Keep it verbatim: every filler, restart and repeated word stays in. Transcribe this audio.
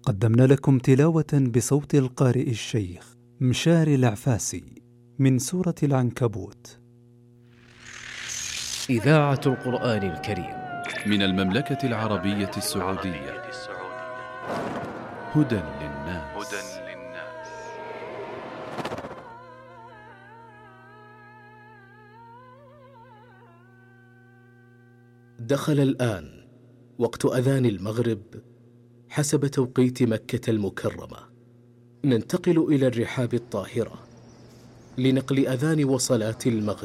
قدمنا لكم تلاوة بصوت القارئ الشيخ مشاري العفاسي من سورة العنكبوت. إذاعة القرآن الكريم من المملكة العربية السعودية. هدى للناس. دخل الآن وقت أذان المغرب حسب توقيت مكة المكرمة. ننتقل إلى الرحاب الطاهرة لنقل أذان وصلاة المغرب.